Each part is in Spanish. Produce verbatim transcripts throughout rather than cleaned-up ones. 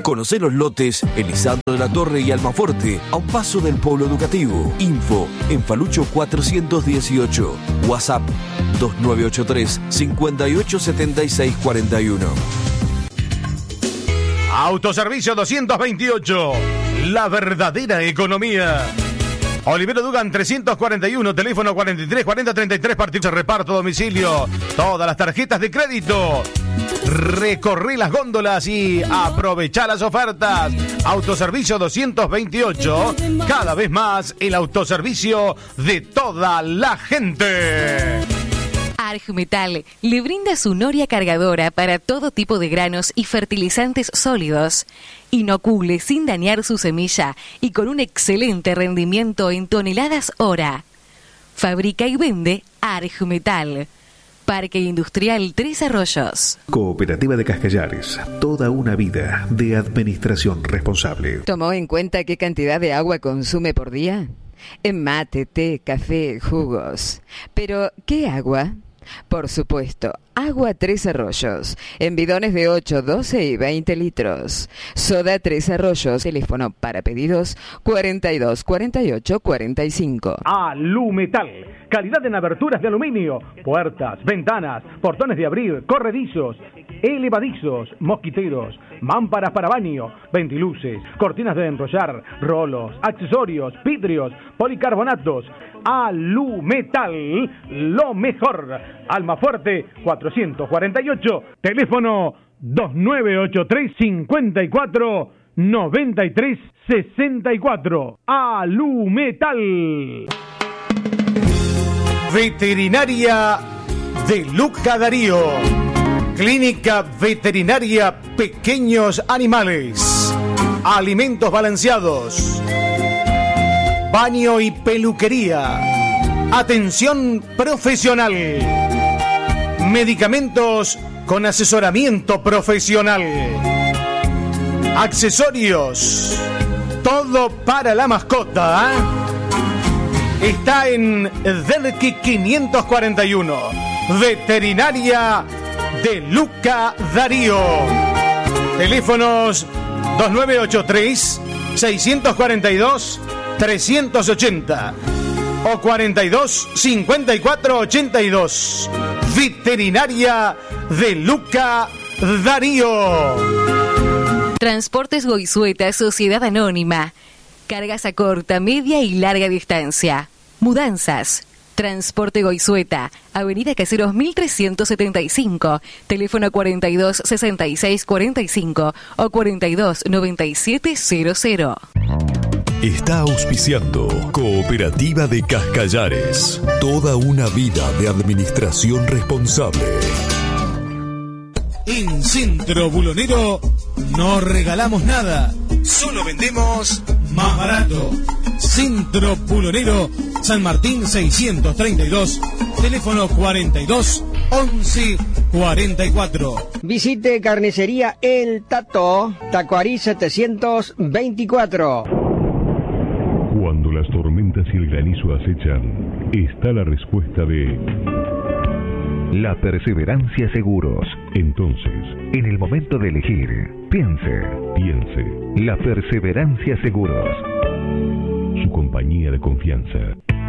Conocé los lotes Elisandro de la Torre y Almaforte, a un paso del Polo Educativo. Info en Falucho cuatrocientos dieciocho. WhatsApp dos nueve ocho tres, cinco ocho siete seis cuatro uno. Autoservicio doscientos veintiocho. La verdadera economía. Olivero Dugan trescientos cuarenta y uno, teléfono cuarenta y tres cuarenta treinta y tres, partido reparto domicilio. Todas las tarjetas de crédito. Recorrí las góndolas y aprovechá las ofertas. Autoservicio doscientos veintiocho, cada vez más el autoservicio de toda la gente. Argmetal le brinda su noria cargadora para todo tipo de granos y fertilizantes sólidos. Inocule sin dañar su semilla y con un excelente rendimiento en toneladas hora. Fabrica y vende Argmetal. Parque Industrial Tres Arroyos. Cooperativa de Cascallares. Toda una vida de administración responsable. ¿Tomó en cuenta qué cantidad de agua consume por día? En mate, té, café, jugos. Pero, ¿qué agua? Por supuesto, agua Tres Arroyos, en bidones de ocho, doce y veinte litros. Soda Tres Arroyos, teléfono para pedidos cuarenta y dos cuarenta y ocho cuarenta y cinco. Alumetal, calidad en aberturas de aluminio, puertas, ventanas, portones de abrir, corredizos, elevadizos, mosquiteros, mámparas para baño, ventiluces, cortinas de enrollar, rolos, accesorios, vidrios, policarbonatos. Alumetal, lo mejor. Almafuerte cuatrocientos cuarenta y ocho, teléfono dos nueve ocho tres, cinco cuatro, nueve tres seis cuatro. Alumetal. Veterinaria de Luca Darío. Clínica Veterinaria Pequeños Animales. Alimentos balanceados. Baño y peluquería. Atención profesional. Medicamentos con asesoramiento profesional. Accesorios. Todo para la mascota. ¿eh? Está en Derqui quinientos cuarenta y uno. Veterinaria de Luca Darío. Teléfonos dos nueve ocho tres, seis cuatro dos, tres ochenta o cuarenta y dos, cincuenta y cuatro, ochenta y dos. Veterinaria de Luca Darío. Transportes Goizueta, Sociedad Anónima. Cargas a corta, media y larga distancia. Mudanzas. Transporte Goizueta, Avenida Caseros mil trescientos setenta y cinco, teléfono cuarenta y dos, sesenta y seis, cuarenta y cinco o cuarenta y dos, noventa y siete cero cero. Está auspiciando Cooperativa de Cascallares. Toda una vida de administración responsable. En Centro Bulonero no regalamos nada, solo vendemos más barato. Centro Bulonero, San Martín seiscientos treinta y dos, teléfono cuarenta y dos, once, cuarenta y cuatro. Visite Carnicería El Tato, Tacuarí setecientos veinticuatro. Cuando las tormentas y el granizo acechan, está la respuesta de La Perseverancia Seguros. Entonces, en el momento de elegir, piense, piense, La Perseverancia Seguros. Su compañía de confianza.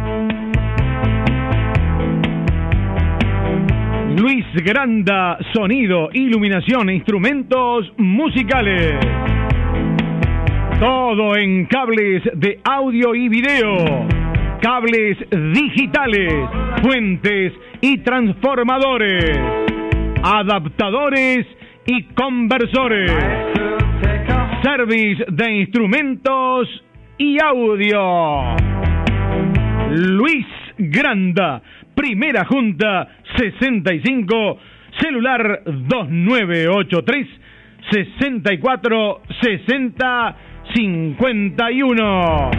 Luis Granda, sonido, iluminación e instrumentos musicales. Todo en cables de audio y video, cables digitales, fuentes y transformadores, adaptadores y conversores, service de instrumentos y audio. Luis Granda, Primera Junta sesenta y cinco, celular dos nueve ocho tres, sesenta y cuatro, sesenta, cincuenta y uno.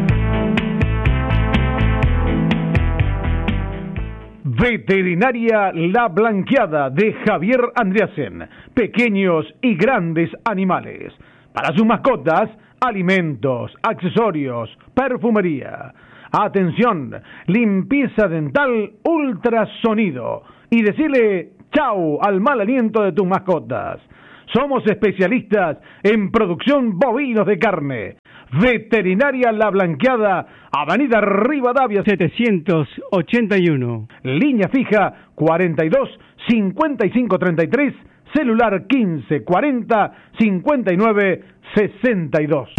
Veterinaria La Blanqueada de Javier Andreasen. Pequeños y grandes animales. Para sus mascotas, alimentos, accesorios, perfumería. Atención, limpieza dental ultrasonido. Y decirle chau al mal aliento de tus mascotas. Somos especialistas en producción bovinos de carne. Veterinaria La Blanqueada, Avenida Rivadavia setecientos ochenta y uno. Línea fija cuarenta y dos cincuenta y cinco treinta y tres, celular quince cuarenta cincuenta y nueve sesenta y dos.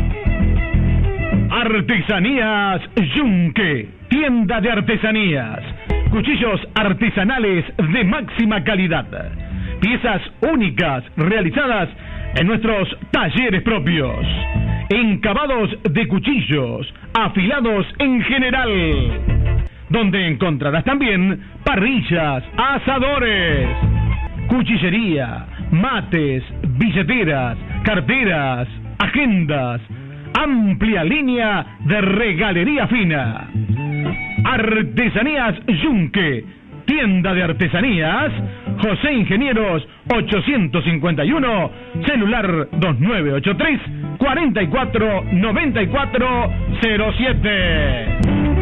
Artesanías Yunque, tienda de artesanías, cuchillos artesanales de máxima calidad, piezas únicas realizadas en nuestros talleres propios, encabados de cuchillos, afilados en general, donde encontrarás también parrillas, asadores, cuchillería, mates, billeteras, carteras, agendas, amplia línea de regalería fina. Artesanías Yunque, tienda de artesanías, José Ingenieros ochocientos cincuenta y uno, celular dos nueve ocho tres, cuarenta y cuatro noventa y cuatro cero siete.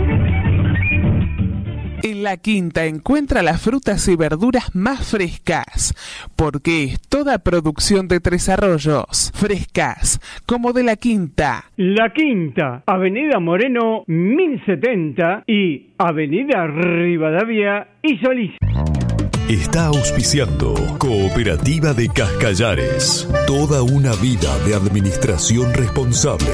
En La Quinta encuentra las frutas y verduras más frescas, porque es toda producción de Tres Arroyos, frescas, como de La Quinta. La Quinta, Avenida Moreno mil setenta y Avenida Rivadavia y Solís. Está auspiciando Cooperativa de Cascallares. Toda una vida de administración responsable.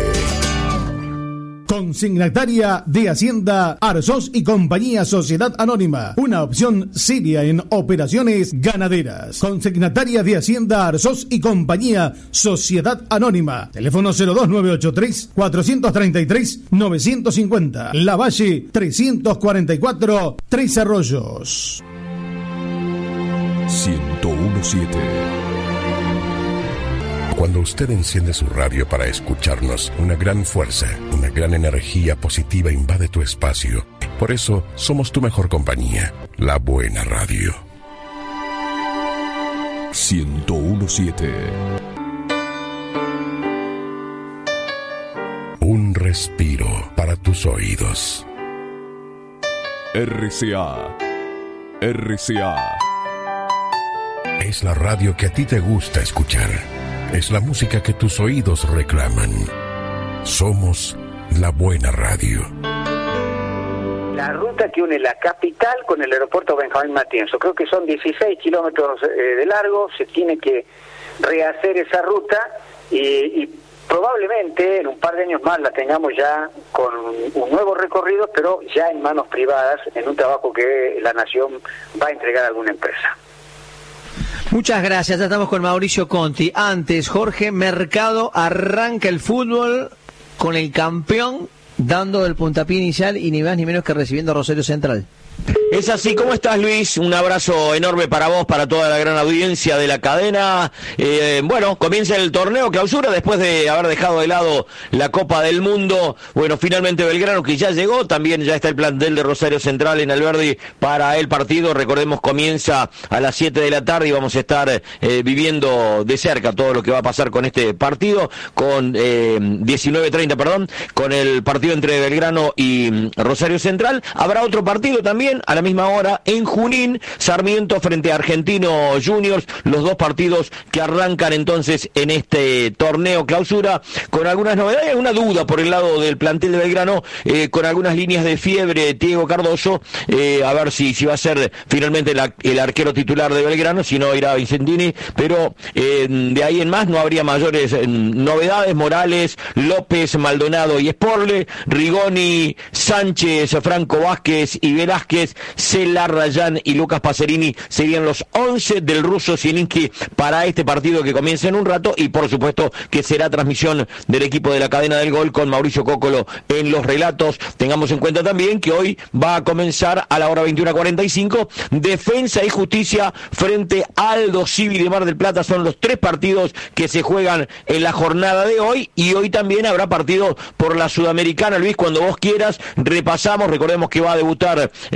Consignataria de Hacienda Arzós y Compañía Sociedad Anónima, una opción seria en operaciones ganaderas. Consignataria de Hacienda Arzós y Compañía Sociedad Anónima, teléfono cero dos nueve ocho tres, cuatro tres tres, nueve cinco cero, La Valle trescientos cuarenta y cuatro, Tres Arroyos. ciento uno punto siete. Cuando usted enciende su radio para escucharnos, una gran fuerza, una gran energía positiva invade tu espacio. Por eso, somos tu mejor compañía, la buena radio. ciento uno punto siete. Un respiro para tus oídos. R C A. R C A. Es la radio que a ti te gusta escuchar. Es la música que tus oídos reclaman. Somos la buena radio. La ruta que une la capital con el aeropuerto Benjamín Matienzo, creo que son dieciséis kilómetros eh, de largo, se tiene que rehacer esa ruta y, y probablemente en un par de años más la tengamos ya con un nuevo recorrido, pero ya en manos privadas, en un trabajo que la Nación va a entregar a alguna empresa. Muchas gracias, ya estamos con Mauricio Conti. Antes, Jorge Mercado, arranca el fútbol con el campeón dando el puntapié inicial y ni más ni menos que recibiendo a Rosario Central. Es así. ¿Cómo estás, Luis? Un abrazo enorme para vos, para toda la gran audiencia de la cadena. Eh, bueno, comienza el torneo clausura después de haber dejado de lado la Copa del Mundo. Bueno, finalmente Belgrano, que ya llegó, también ya está el plantel de Rosario Central en Alberdi para el partido. Recordemos, comienza a las siete de la tarde y vamos a estar eh, viviendo de cerca todo lo que va a pasar con este partido, con eh, diecinueve treinta, perdón, con el partido entre Belgrano y Rosario Central. Habrá otro partido también a la misma hora en Junín, Sarmiento frente a Argentino Juniors, los dos partidos que arrancan entonces en este torneo clausura, con algunas novedades, una duda por el lado del plantel de Belgrano, eh, con algunas líneas de fiebre, Diego Cardoso, eh, a ver si, si va a ser finalmente la, el arquero titular de Belgrano, si no irá Vicentini, pero eh, de ahí en más no habría mayores eh, novedades. Morales, López, Maldonado y Sporle, Rigoni, Sánchez, Franco Vázquez y Velázquez, Cela, Rayán y Lucas Pacerini serían los once del ruso Zielinski para este partido que comienza en un rato, y por supuesto que será transmisión del equipo de la cadena del gol con Mauricio Cócolo en los relatos. Tengamos en cuenta también que hoy va a comenzar a la hora veintiuno cuarenta y cinco Defensa y Justicia frente a Aldo Civi de Mar del Plata. Son los tres partidos que se juegan en la jornada de hoy, y hoy también habrá partido por la Sudamericana. Luis, cuando vos quieras repasamos. Recordemos que va a debutar eh,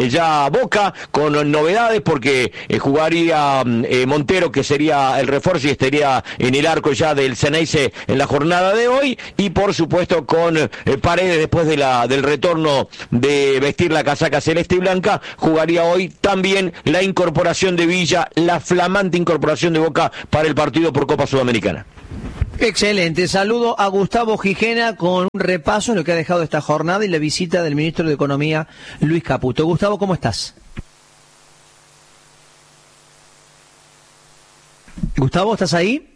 eh, ya Boca con novedades porque eh, jugaría eh, Montero, que sería el refuerzo y estaría en el arco ya del Ceneice en la jornada de hoy, y por supuesto con eh, Paredes después de la del retorno de vestir la casaca celeste y blanca, jugaría hoy también la incorporación de Villa, la flamante incorporación de Boca para el partido por Copa Sudamericana. Excelente, saludo a Gustavo Gijena con un repaso en lo que ha dejado esta jornada y la visita del ministro de Economía, Luis Caputo. Gustavo, ¿cómo estás? Gustavo, ¿estás ahí?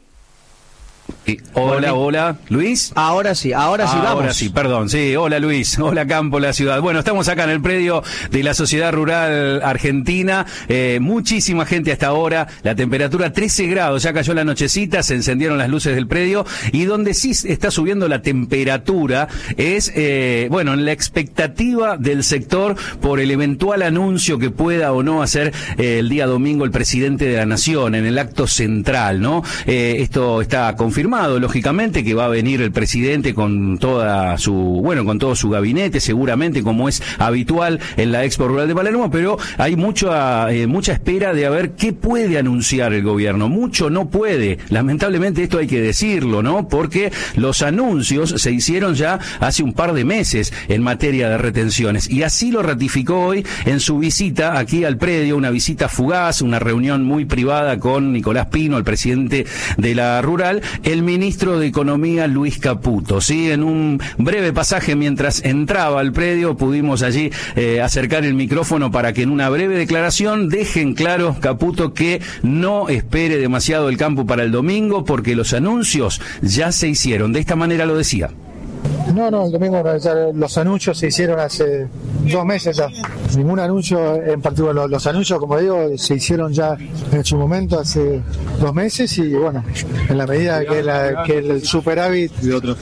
Sí. Hola, hola, Luis. Ahora sí, ahora sí, vamos. Ahora sí, perdón, sí, hola Luis, hola Campo, la ciudad. Bueno, estamos acá en el predio de la Sociedad Rural Argentina, eh, muchísima gente hasta ahora, la temperatura trece grados, ya cayó la nochecita, se encendieron las luces del predio, y donde sí está subiendo la temperatura es, eh, bueno, en la expectativa del sector por el eventual anuncio que pueda o no hacer eh, el día domingo el presidente de la Nación en el acto central, ¿no? Eh, esto está confirmado. Confirmado, lógicamente, que va a venir el presidente con toda su, bueno, con todo su gabinete, seguramente, como es habitual en la Expo Rural de Palermo, pero hay mucha, eh, mucha espera de a ver qué puede anunciar el gobierno. Mucho no puede, lamentablemente esto hay que decirlo, ¿no? Porque los anuncios se hicieron ya hace un par de meses en materia de retenciones, y así lo ratificó hoy en su visita aquí al predio, una visita fugaz, una reunión muy privada con Nicolás Pino, el presidente de la Rural, el ministro de Economía, Luis Caputo. Sí, en un breve pasaje mientras entraba al predio pudimos allí eh, acercar el micrófono para que en una breve declaración dejen claro, Caputo, que no espere demasiado el campo para el domingo porque los anuncios ya se hicieron. De esta manera lo decía. No, no, el domingo ya los anuncios se hicieron hace dos meses ya. Ningún anuncio en particular. Los, los anuncios, como digo, se hicieron ya en su momento hace dos meses y bueno, en la medida que, la, que el superávit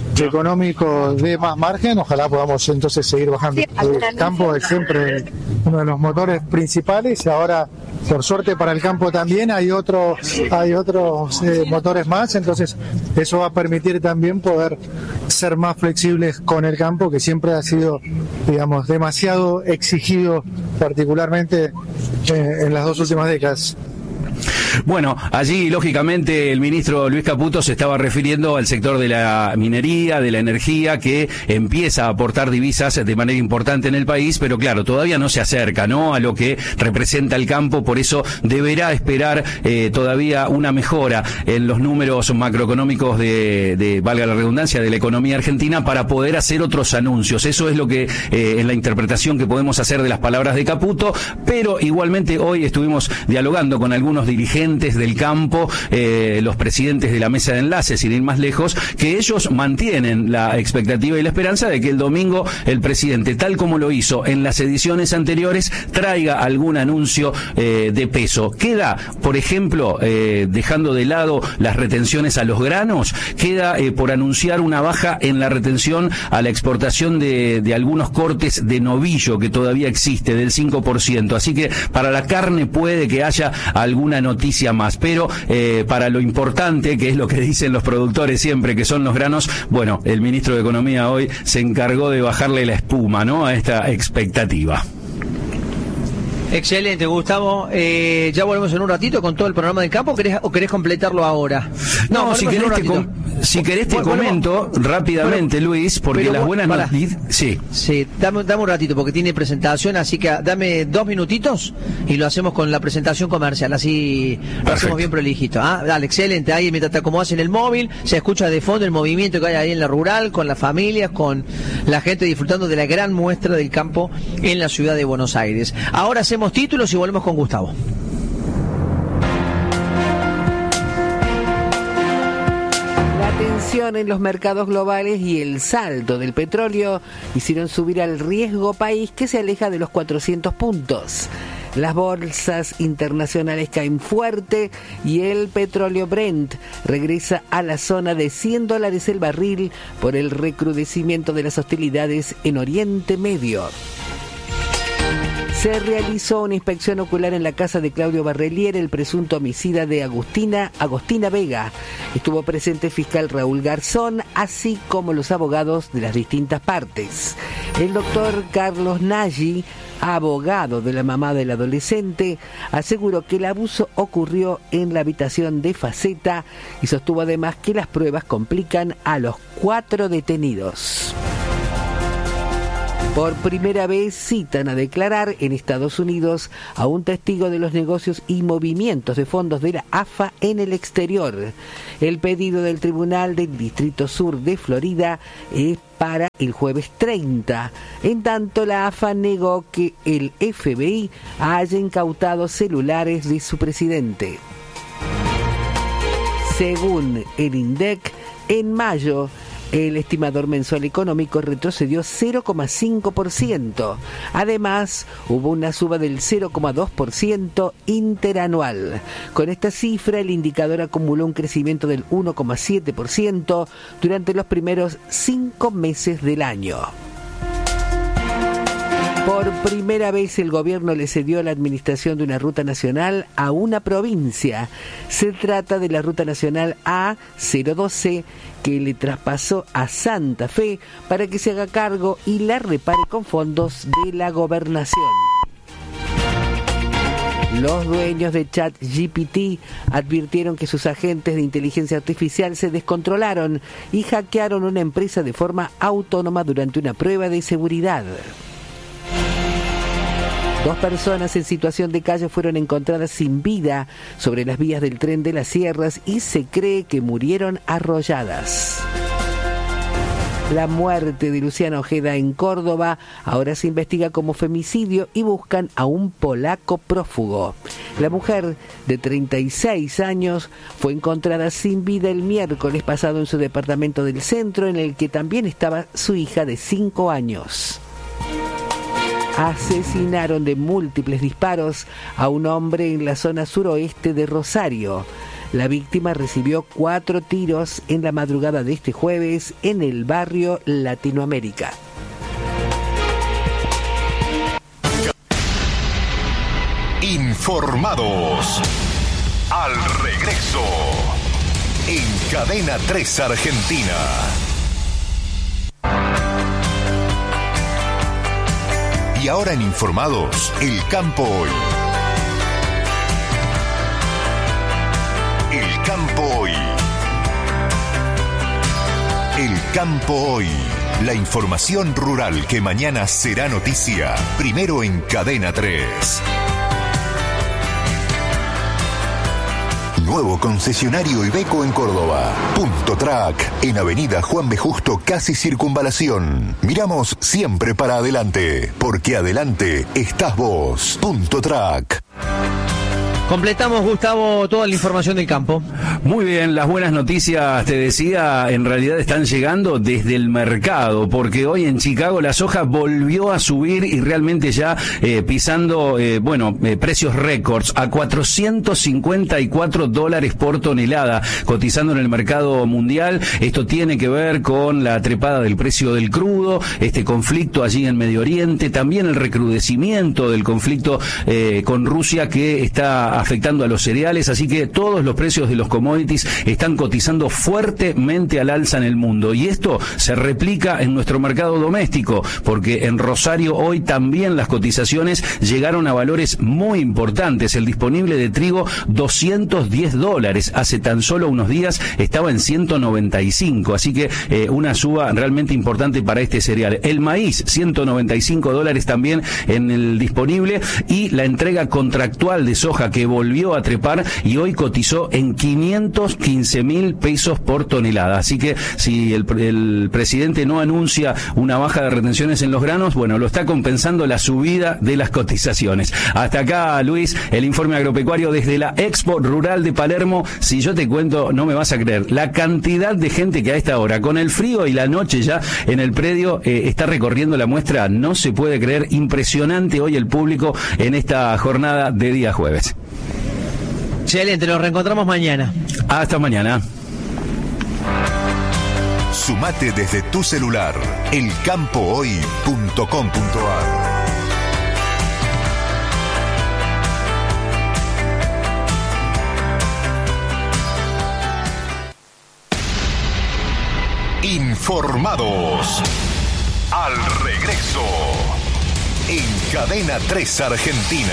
económico dé más margen, ojalá podamos entonces seguir bajando. El campo es siempre uno de los motores principales y ahora, por suerte para el campo también, hay, otro, hay otros eh, motores más, entonces eso va a permitir también poder ser más flexibles con el campo, que siempre ha sido, digamos, demasiado exigido, particularmente eh, en las dos últimas décadas. Bueno, allí lógicamente el ministro Luis Caputo se estaba refiriendo al sector de la minería, de la energía, que empieza a aportar divisas de manera importante en el país, pero claro, todavía no se acerca, ¿no?, a lo que representa el campo, por eso deberá esperar eh, todavía una mejora en los números macroeconómicos de, de, valga la redundancia, de la economía argentina para poder hacer otros anuncios. Eso es lo que eh, es la interpretación que podemos hacer de las palabras de Caputo, pero igualmente hoy estuvimos dialogando con algunos dirigentes del campo, eh, los presidentes de la mesa de enlace, sin ir más lejos, que ellos mantienen la expectativa y la esperanza de que el domingo el presidente, tal como lo hizo en las ediciones anteriores, traiga algún anuncio eh, de peso. Queda, por ejemplo, eh, dejando de lado las retenciones a los granos, queda eh, por anunciar una baja en la retención a la exportación de, de algunos cortes de novillo que todavía existe, del cinco por ciento. Así que para la carne puede que haya alguna noticia más, pero eh, para lo importante, que es lo que dicen los productores siempre, que son los granos, bueno, el ministro de Economía hoy se encargó de bajarle la espuma, ¿no?, a esta expectativa. Excelente, Gustavo. Eh, ya volvemos en un ratito con todo el programa del campo, ¿o querés, o querés completarlo ahora? No, no si, querés te com- si querés te bueno, comento bueno, rápidamente, bueno, Luis, porque pero, las buenas noticias... Sí, sí dame, dame un ratito, porque tiene presentación, así que dame dos minutitos y lo hacemos con la presentación comercial, así lo hacemos bien prolijito. ¿Ah? Dale, excelente. Ahí mientras te acomodas en el móvil, se escucha de fondo el movimiento que hay ahí en la rural, con las familias, con la gente disfrutando de la gran muestra del campo en la ciudad de Buenos Aires. Ahora hacemos títulos y volvemos con Gustavo. La tensión en los mercados globales y el saldo del petróleo hicieron subir al riesgo país, que se aleja de los cuatrocientos puntos. Las bolsas internacionales caen fuerte y el petróleo Brent regresa a la zona de cien dólares el barril por el recrudecimiento de las hostilidades en Oriente Medio. Se realizó una inspección ocular en la casa de Claudio Barrelier, el presunto homicida de Agustina, Agostina Vega. Estuvo presente el fiscal Raúl Garzón, así como los abogados de las distintas partes. El doctor Carlos Nagy, abogado de la mamá del adolescente, aseguró que el abuso ocurrió en la habitación de Faceta y sostuvo además que las pruebas complican a los cuatro detenidos. Por primera vez citan a declarar en Estados Unidos a un testigo de los negocios y movimientos de fondos de la A F A en el exterior. El pedido del Tribunal del Distrito Sur de Florida es para el jueves treinta. En tanto, la A F A negó que el F B I haya incautado celulares de su presidente. Según el INDEC, en mayo, el estimador mensual económico retrocedió cero coma cinco por ciento. Además, hubo una suba del cero coma dos por ciento interanual. Con esta cifra, el indicador acumuló un crecimiento del uno coma siete por ciento durante los primeros cinco meses del año. Por primera vez el gobierno le cedió la administración de una ruta nacional a una provincia. Se trata de la ruta nacional A cero doce que le traspasó a Santa Fe para que se haga cargo y la repare con fondos de la gobernación. Los dueños de ChatGPT advirtieron que sus agentes de inteligencia artificial se descontrolaron y hackearon una empresa de forma autónoma durante una prueba de seguridad. Dos personas en situación de calle fueron encontradas sin vida sobre las vías del tren de las Sierras y se cree que murieron arrolladas. La muerte de Luciana Ojeda en Córdoba ahora se investiga como femicidio y buscan a un polaco prófugo. La mujer, de treinta y seis años, fue encontrada sin vida el miércoles pasado en su departamento del centro, en el que también estaba su hija de cinco años. Asesinaron de múltiples disparos a un hombre en la zona suroeste de Rosario. La víctima recibió cuatro tiros en la madrugada de este jueves en el barrio Latinoamérica. Informados. Al regreso. En Cadena tres Argentina. Y ahora en Informados, el campo hoy. El campo hoy. El campo hoy. La información rural que mañana será noticia. Primero en Cadena tres. Nuevo concesionario Iveco en Córdoba. Punto Track, en Avenida Juan B. Justo, casi Circunvalación. Miramos siempre para adelante, porque adelante estás vos. Punto Track. Completamos, Gustavo, toda la información del campo. Muy bien, las buenas noticias, te decía, en realidad están llegando desde el mercado, porque hoy en Chicago la soja volvió a subir y realmente ya eh, pisando, eh, bueno, eh, precios récords a cuatrocientos cincuenta y cuatro dólares por tonelada, cotizando en el mercado mundial. Esto tiene que ver con la trepada del precio del crudo, este conflicto allí en Medio Oriente, también el recrudecimiento del conflicto eh, con Rusia que está afectando a los cereales, así que todos los precios de los commodities están cotizando fuertemente al alza en el mundo, y esto se replica en nuestro mercado doméstico, porque en Rosario hoy también las cotizaciones llegaron a valores muy importantes. El disponible de trigo, doscientos diez dólares, hace tan solo unos días estaba en ciento noventa y cinco, así que eh, una suba realmente importante para este cereal. El maíz, ciento noventa y cinco dólares también en el disponible, y la entrega contractual de soja que volvió a trepar y hoy cotizó en quinientos quince mil pesos por tonelada. Así que si el, el presidente no anuncia una baja de retenciones en los granos, bueno, lo está compensando la subida de las cotizaciones. Hasta acá, Luis, el informe agropecuario desde la Expo Rural de Palermo. Si yo te cuento, no me vas a creer la cantidad de gente que a esta hora, con el frío y la noche ya en el predio, eh, está recorriendo la muestra. No se puede creer, impresionante hoy el público en esta jornada de día jueves. Excelente, nos reencontramos mañana. Hasta mañana. Sumate desde tu celular, el campo hoy punto com punto a r. Informados. Al regreso. En Cadena tres Argentina.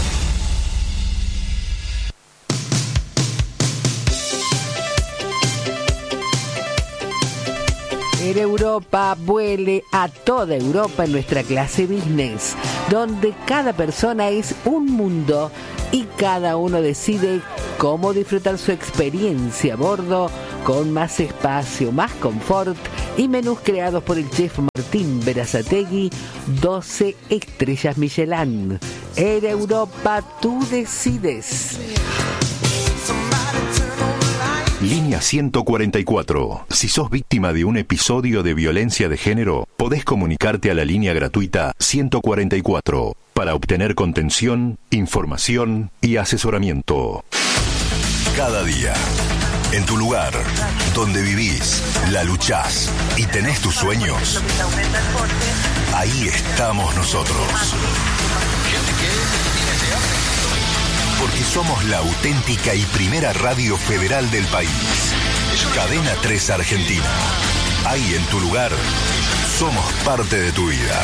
En Europa, vuele a toda Europa en nuestra clase business, donde cada persona es un mundo y cada uno decide cómo disfrutar su experiencia a bordo con más espacio, más confort y menús creados por el chef Martín Berazategui, doce estrellas Michelin. En Europa, tú decides. Línea ciento cuarenta y cuatro. Si sos víctima de un episodio de violencia de género, podés comunicarte a la línea gratuita ciento cuarenta y cuatro para obtener contención, información y asesoramiento. Cada día, en tu lugar, donde vivís, la luchás y tenés tus sueños, ahí estamos nosotros. Porque somos la auténtica y primera radio federal del país. Cadena tres Argentina. Ahí en tu lugar, somos parte de tu vida.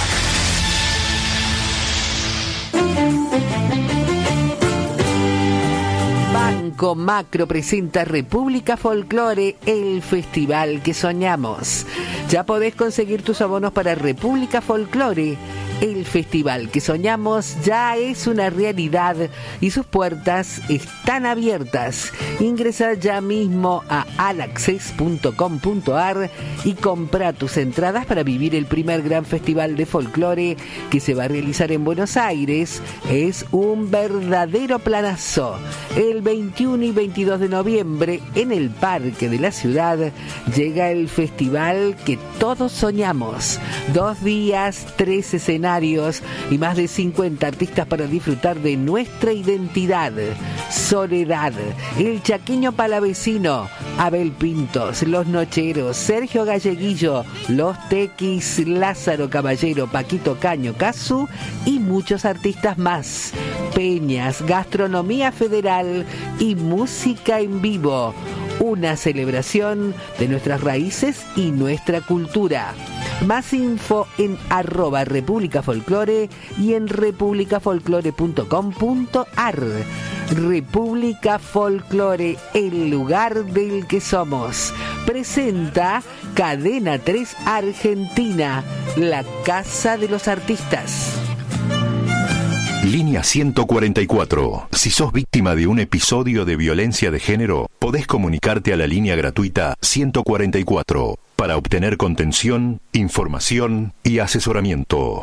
Banco Macro presenta República Folklore, el festival que soñamos. Ya podés conseguir tus abonos para República Folklore. El festival que soñamos ya es una realidad y sus puertas están abiertas. Ingresa ya mismo a alaccess punto com punto ar y compra tus entradas para vivir el primer gran festival de folclore que se va a realizar en Buenos Aires. Es un verdadero planazo. El veintiuno y veintidós de noviembre, en el Parque de la Ciudad, llega el festival que todos soñamos. Dos días, tres escenarios y más de cincuenta artistas para disfrutar de nuestra identidad. Soledad, El Chaqueño Palavecino, Abel Pintos, Los Nocheros, Sergio Galleguillo, Los Tequis, Lázaro Caballero, Paquito Caño, Casu y muchos artistas más. Peñas, gastronomía federal y música en vivo. Una celebración de nuestras raíces y nuestra cultura. Más info en arroba República Folklore y en república folklore punto com punto ar. República Folklore, el lugar del que somos. Presenta Cadena tres Argentina, la casa de los artistas. Línea ciento cuarenta y cuatro. Si sos víctima de un episodio de violencia de género, podés comunicarte a la línea gratuita ciento cuarenta y cuatro para obtener contención, información y asesoramiento.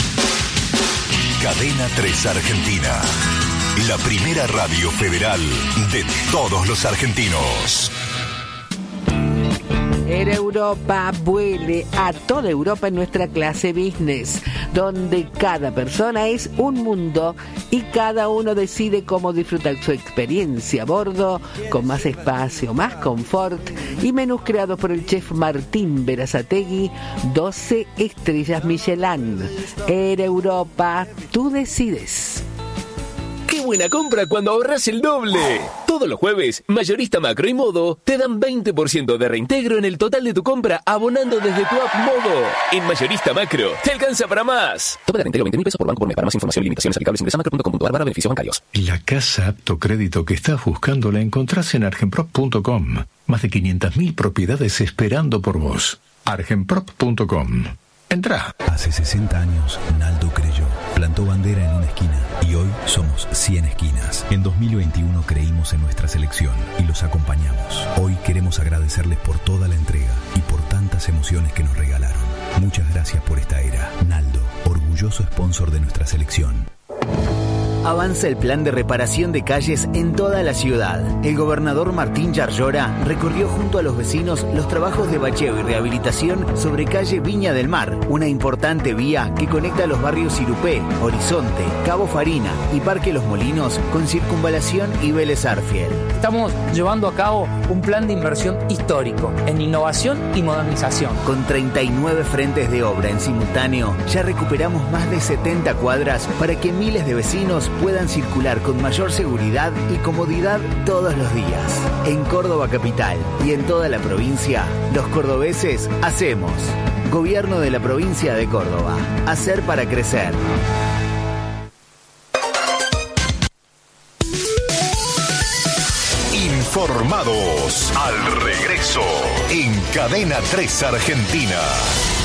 Cadena tres Argentina. La primera radio federal de todos los argentinos. En Europa, vuele a toda Europa en nuestra clase business, donde cada persona es un mundo y cada uno decide cómo disfrutar su experiencia a bordo, con más espacio, más confort y menús creados por el chef Martín Berazategui, doce estrellas Michelin. En Europa, tú decides. ¡Qué buena compra cuando ahorras el doble! Todos los jueves, Mayorista Macro y Modo te dan veinte por ciento de reintegro en el total de tu compra abonando desde tu app Modo. En Mayorista Macro, te alcanza para más. Tope de reintegro veinte mil pesos por banco por mes. Para más información y limitaciones aplicables ingresa macro punto com punto ar barra beneficios bancarios. La casa apto crédito que estás buscando la encontrás en argenprop punto com. Más de quinientas mil propiedades esperando por vos. argenprop punto com. Entrá. Hace sesenta años, Naldo creyó, plantó bandera en una esquina y hoy somos cien esquinas. En dos mil veintiuno creímos en nuestra selección y los acompañamos. Hoy queremos agradecerles por toda la entrega y por tantas emociones que nos regalaron. Muchas gracias por esta era. Naldo, orgulloso sponsor de nuestra selección. Avanza el plan de reparación de calles en toda la ciudad. El gobernador Martín Yarlora recorrió junto a los vecinos los trabajos de bacheo y rehabilitación sobre calle Viña del Mar, una importante vía que conecta los barrios Irupé, Horizonte, Cabo Farina y Parque Los Molinos con Circunvalación y Vélez Arfiel. Estamos llevando a cabo un plan de inversión histórico en innovación y modernización. Con treinta y nueve frentes de obra en simultáneo, ya recuperamos más de setenta cuadras para que miles de vecinos puedan circular con mayor seguridad y comodidad todos los días. En Córdoba Capital y en toda la provincia, los cordobeses hacemos. Gobierno de la provincia de Córdoba. Hacer para crecer. Informados al regreso en Cadena tres Argentina.